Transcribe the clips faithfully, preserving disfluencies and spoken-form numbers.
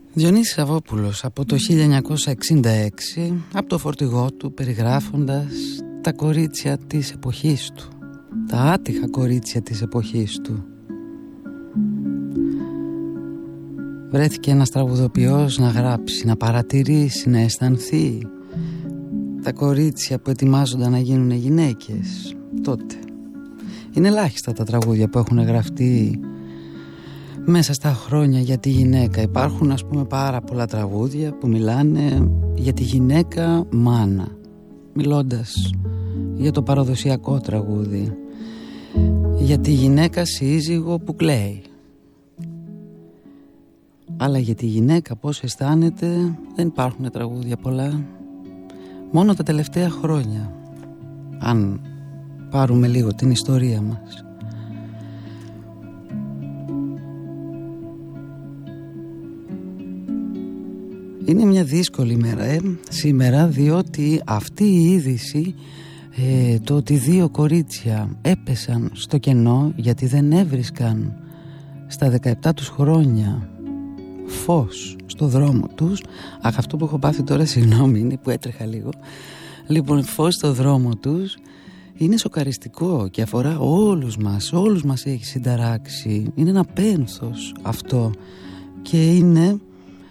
Διονύσης Σαββόπουλος από το χίλια εννιακόσια εξήντα έξι, από το φορτηγό του, περιγράφοντας τα κορίτσια της εποχής του, τα άτυχα κορίτσια της εποχής του. Βρέθηκε ένας τραγουδοποιός να γράψει, να παρατηρήσει, να αισθανθεί τα κορίτσια που ετοιμάζονταν να γίνουν γυναίκες τότε. Είναι ελάχιστα τα τραγούδια που έχουν γραφτεί μέσα στα χρόνια για τη γυναίκα. Υπάρχουν, ας πούμε, πάρα πολλά τραγούδια που μιλάνε για τη γυναίκα μάνα, μιλώντας για το παραδοσιακό τραγούδι, για τη γυναίκα σύζυγο που κλαίει. Αλλά για τη γυναίκα πώς αισθάνεται δεν υπάρχουν τραγούδια πολλά. Μόνο τα τελευταία χρόνια, αν πάρουμε λίγο την ιστορία μας. Είναι μια δύσκολη μέρα ε, σήμερα, διότι αυτή η είδηση, ε, το ότι δύο κορίτσια έπεσαν στο κενό γιατί δεν έβρισκαν στα δεκαεπτά τους χρόνια φως στο δρόμο τους. Αχ, αυτό που έχω πάθει τώρα, συγγνώμη, είναι που έτρεχα λίγο. Λοιπόν, φως στο δρόμο τους είναι σοκαριστικό και αφορά όλους μας, όλους μας έχει συνταράξει. Είναι ένα πένθος αυτό και είναι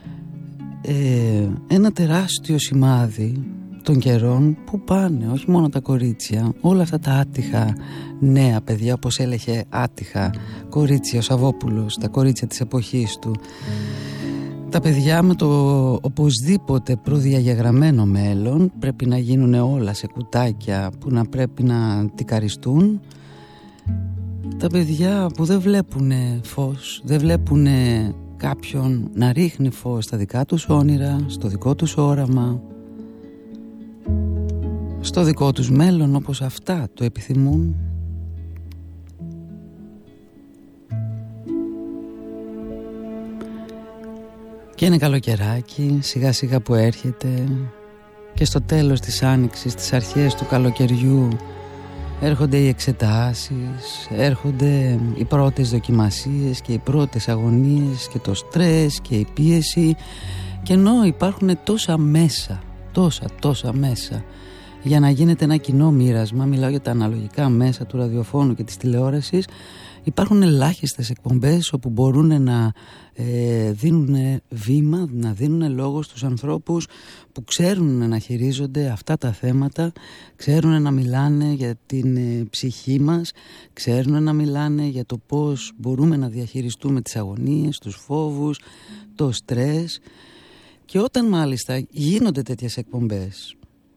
ε, ένα τεράστιο σημάδι των καιρών που πάνε, όχι μόνο τα κορίτσια, όλα αυτά τα άτυχα νέα παιδιά, όπως έλεγε άτυχα κορίτσια ο Σαββόπουλος, τα κορίτσια της εποχής του, τα παιδιά με το οπωσδήποτε προδιαγεγραμμένο μέλλον, πρέπει να γίνουν όλα σε κουτάκια που να πρέπει να τικαριστούν, τα παιδιά που δεν βλέπουν φως, δεν βλέπουν κάποιον να ρίχνει φως στα δικά τους όνειρα, στο δικό τους όραμα, στο δικό τους μέλλον όπως αυτά το επιθυμούν. Και είναι καλοκαιράκι σιγά σιγά που έρχεται και στο τέλος της άνοιξης, στις αρχές του καλοκαιριού έρχονται οι εξετάσεις, έρχονται οι πρώτες δοκιμασίες και οι πρώτες αγωνίες και το στρες και η πίεση, και ενώ υπάρχουν τόσα μέσα, τόσα τόσα μέσα για να γίνεται ένα κοινό μοίρασμα, μιλάω για τα αναλογικά μέσα του ραδιοφώνου και της τηλεόρασης, υπάρχουν ελάχιστες εκπομπές όπου μπορούν να ε, δίνουν βήμα, να δίνουν λόγο στους ανθρώπους που ξέρουν να χειρίζονται αυτά τα θέματα, ξέρουν να μιλάνε για την ε, ψυχή μας, ξέρουν να μιλάνε για το πώς μπορούμε να διαχειριστούμε τις αγωνίες, τους φόβους, το στρες. Και όταν μάλιστα γίνονται τέτοιες εκπομπές,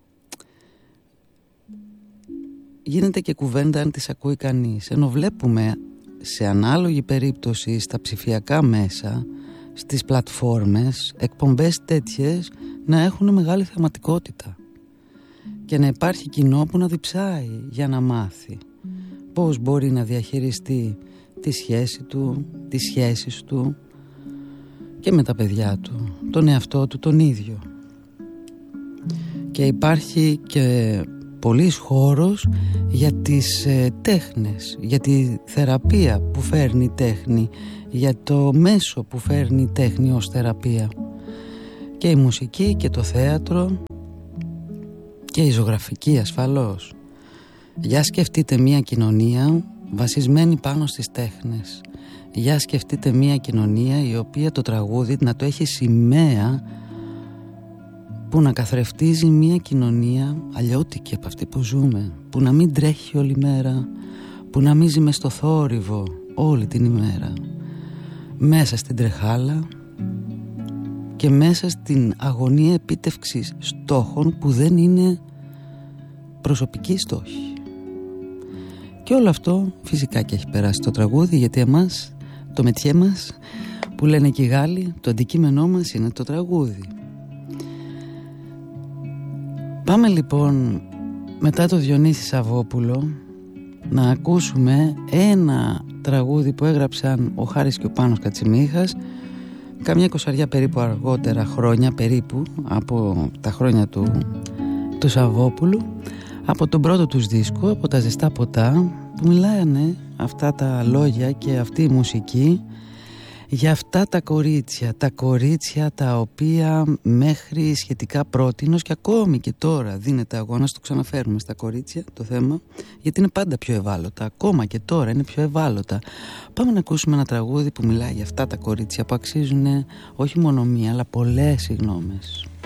γίνεται και κουβέντα αν τις ακούει κανείς, ενώ βλέπουμε σε ανάλογη περίπτωση στα ψηφιακά μέσα, στις πλατφόρμες, εκπομπές τέτοιες να έχουν μεγάλη θεματικότητα και να υπάρχει κοινό που να διψάει για να μάθει πώς μπορεί να διαχειριστεί τη σχέση του, τις σχέσεις του και με τα παιδιά του, τον εαυτό του τον ίδιο. Και υπάρχει και πολύς χώρος για τις ε, τέχνες, για τη θεραπεία που φέρνει η τέχνη, για το μέσο που φέρνει η τέχνη ως θεραπεία, και η μουσική και το θέατρο και η ζωγραφική ασφαλώς. Για σκεφτείτε μια κοινωνία βασισμένη πάνω στις τέχνες. Για σκεφτείτε μια κοινωνία η οποία το τραγούδι να το έχει σημαία που να καθρεφτίζει μια κοινωνία αλλιώτικη από αυτή που ζούμε, που να μην τρέχει όλη μέρα, που να μην ζει μες στο θόρυβο όλη την ημέρα, μέσα στην τρεχάλα και μέσα στην αγωνία επίτευξης στόχων που δεν είναι προσωπικοί στόχοι. Και όλο αυτό φυσικά και έχει περάσει το τραγούδι, γιατί εμάς το μετιέ μας, που λένε και οι Γάλλοι, το αντικείμενό μας είναι το τραγούδι. Πάμε λοιπόν μετά το Διονύση Σαββόπουλο να ακούσουμε ένα τραγούδι που έγραψαν ο Χάρης και ο Πάνος Κατσιμίχας καμιά εικοσαριά περίπου αργότερα χρόνια, περίπου από τα χρόνια του, του Σαββόπουλου, από τον πρώτο τους δίσκο, από τα Ζεστά Ποτά, που μιλάνε αυτά τα λόγια και αυτή η μουσική Για αυτά τα κορίτσια, τα κορίτσια τα οποία μέχρι σχετικά πρότινος και ακόμη και τώρα δίνεται αγώνας, το ξαναφέρουμε στα κορίτσια το θέμα, γιατί είναι πάντα πιο ευάλωτα, ακόμα και τώρα είναι πιο ευάλωτα. Πάμε να ακούσουμε ένα τραγούδι που μιλάει για αυτά τα κορίτσια που αξίζουν όχι μόνο μία αλλά πολλές συγγνώμες.